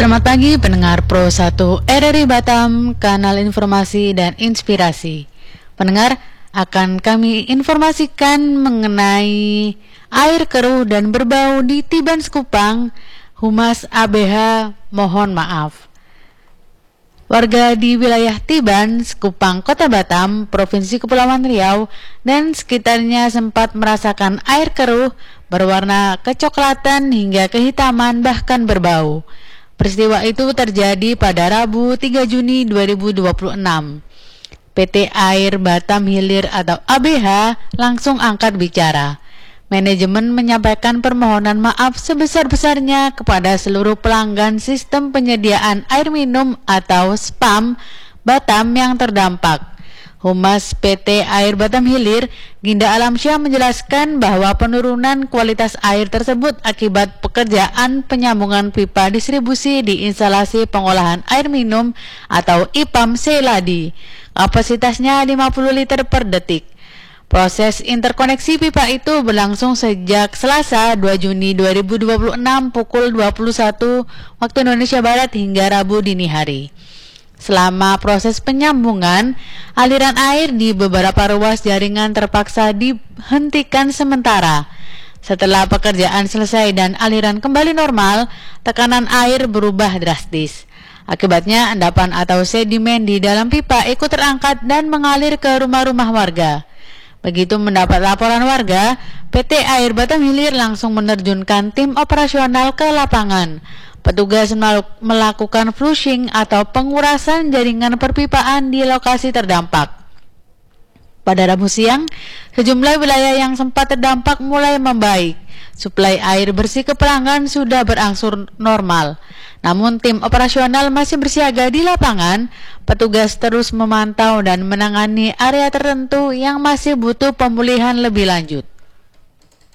Selamat pagi pendengar Pro 1 RRI Batam, kanal informasi dan inspirasi. Pendengar, akan kami informasikan mengenai air keruh dan berbau di Tibans Kupang. Humas ABH mohon maaf. Warga di wilayah Tibans, Kupang, Kota Batam, Provinsi Kepulauan Riau, dan sekitarnya sempat merasakan air keruh berwarna kecoklatan hingga kehitaman bahkan berbau. Peristiwa itu terjadi pada Rabu 3 Juni 2026. PT Air Batam Hilir atau ABH langsung angkat bicara. Manajemen menyampaikan permohonan maaf sebesar-besarnya kepada seluruh pelanggan sistem penyediaan air minum atau SPAM Batam yang terdampak. Humas PT Air Batam Hilir, Ginda Alamsyah menjelaskan bahwa penurunan kualitas air tersebut akibat pekerjaan penyambungan pipa distribusi di instalasi pengolahan air minum atau IPAM Seladi. Kapasitasnya 50 liter per detik. Proses interkoneksi pipa itu berlangsung sejak Selasa 2 Juni 2026 pukul 21 waktu Indonesia Barat hingga Rabu dini hari. Selama proses penyambungan, aliran air di beberapa ruas jaringan terpaksa dihentikan sementara. Setelah pekerjaan selesai dan aliran kembali normal, tekanan air berubah drastis. Akibatnya, endapan atau sedimen di dalam pipa ikut terangkat dan mengalir ke rumah-rumah warga. Begitu mendapat laporan warga, PT Air Batam Hilir langsung menerjunkan tim operasional ke lapangan. Petugas melakukan flushing atau pengurasan jaringan perpipaan di lokasi terdampak. Pada Rabu siang, sejumlah wilayah yang sempat terdampak mulai membaik. Suplai air bersih ke pelanggan sudah berangsur normal. Namun tim operasional masih bersiaga di lapangan. Petugas terus memantau dan menangani area tertentu yang masih butuh pemulihan lebih lanjut.